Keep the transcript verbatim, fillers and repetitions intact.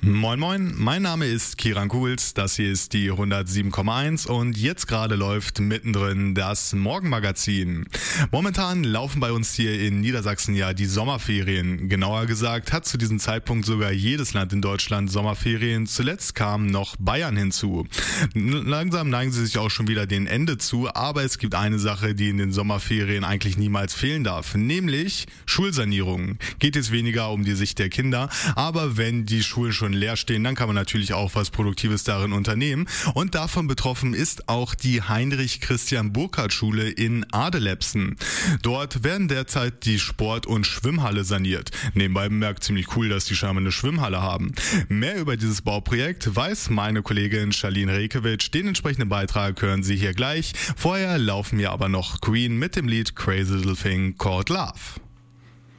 Moin Moin, mein Name ist Kiran Kuhls, das hier ist die hundertsieben Komma eins und jetzt gerade läuft mittendrin das Morgenmagazin. Momentan laufen bei uns hier in Niedersachsen ja die Sommerferien. Genauer gesagt hat zu diesem Zeitpunkt sogar jedes Land in Deutschland Sommerferien. Zuletzt kam noch Bayern hinzu. Langsam neigen sie sich auch schon wieder dem Ende zu, aber es gibt eine Sache, die in den Sommerferien eigentlich niemals fehlen darf, nämlich Schulsanierung. Geht es weniger um die Sicht der Kinder, aber wenn die Schulen schon leer stehen, dann kann man natürlich auch was Produktives darin unternehmen. Und davon betroffen ist auch die Heinrich-Christian-Burkhardt-Schule in Adelepsen. Dort werden derzeit die Sport- und Schwimmhalle saniert. Nebenbei bemerkt, ziemlich cool, dass die scheinbar eine Schwimmhalle haben. Mehr über dieses Bauprojekt weiß meine Kollegin Charlene Rekewitsch. Den entsprechenden Beitrag hören Sie hier gleich. Vorher laufen wir aber noch Queen mit dem Lied Crazy Little Thing Called Love.